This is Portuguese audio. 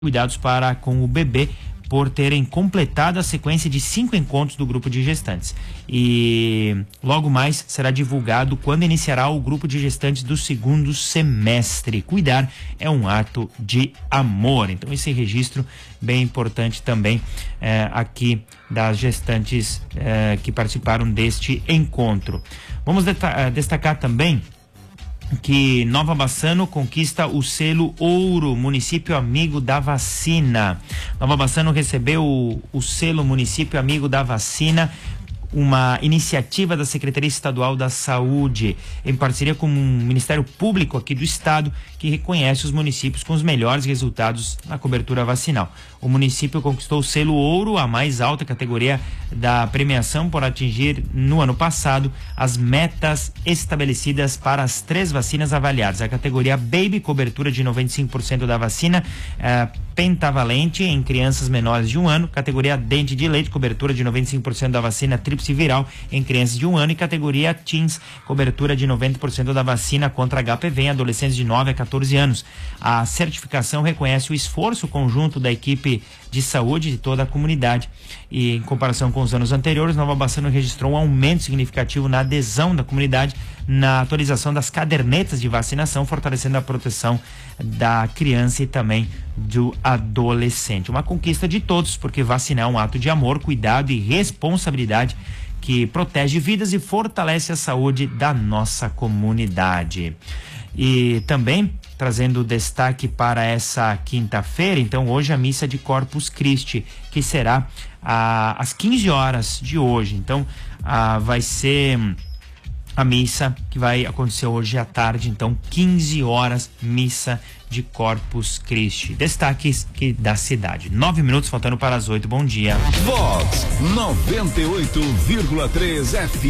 cuidados para com o bebê por terem completado a sequência de 5 encontros do grupo de gestantes. E logo mais será divulgado quando iniciará o grupo de gestantes do segundo semestre. Cuidar é um ato de amor. Então esse registro bem importante também aqui das gestantes que participaram deste encontro. Vamos destacar também que Nova Bassano conquista o selo Ouro, município amigo da vacina. Nova Bassano recebeu o selo Município Amigo da Vacina, uma iniciativa da Secretaria Estadual da Saúde, em parceria com o Ministério Público aqui do Estado, que reconhece os municípios com os melhores resultados na cobertura vacinal. O município conquistou o selo Ouro, a mais alta categoria da premiação, por atingir no ano passado as metas estabelecidas para as 3 vacinas avaliadas. A categoria Baby, cobertura de 95% da vacina pentavalente em crianças menores de 1 ano, categoria Dente de Leite, cobertura de 95% da vacina tríplice viral em crianças de 1 ano, e categoria Teens, cobertura de 90% da vacina contra HPV em adolescentes de 9 a 14 anos. A certificação reconhece o esforço conjunto da equipe de saúde de toda a comunidade, e em comparação com os anos anteriores, Nova Bassano registrou um aumento significativo na adesão da comunidade na atualização das cadernetas de vacinação, fortalecendo a proteção da criança e também do adolescente. Uma conquista de todos, porque vacinar é um ato de amor, cuidado e responsabilidade que protege vidas e fortalece a saúde da nossa comunidade. E também trazendo destaque para essa quinta-feira, então hoje a missa de Corpus Christi, que será às 15 horas de hoje. Então vai ser a missa que vai acontecer hoje à tarde, então 15 horas, missa de Corpus Christi. Destaques da cidade. 9 minutos faltando para as 8. Bom dia. Vox 98,3 FM.